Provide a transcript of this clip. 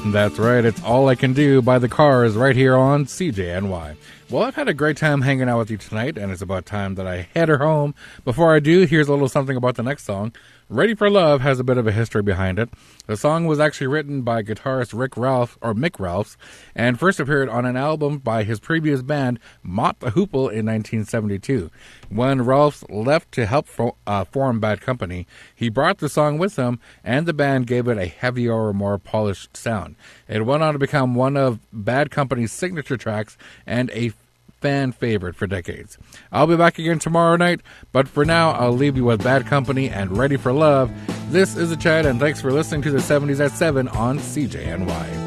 That's right, it's All I Can Do by The Cars right here on CJNY. Well, I've had a great time hanging out with you tonight, and it's about time that I head her home. Before I do, here's a little something about the next song. Ready for Love has a bit of a history behind it. The song was actually written by guitarist Mick Ralphs, and first appeared on an album by his previous band, Mott the Hoople, in 1972. When Ralphs left to help form Bad Company, he brought the song with him, and the band gave it a heavier, more polished sound. It went on to become one of Bad Company's signature tracks and a fan favorite for decades. I'll be back again tomorrow night, but for now, I'll leave you with Bad Company and Ready for Love. This is The Chad, and thanks for listening to the 70s at 7 on CJNY.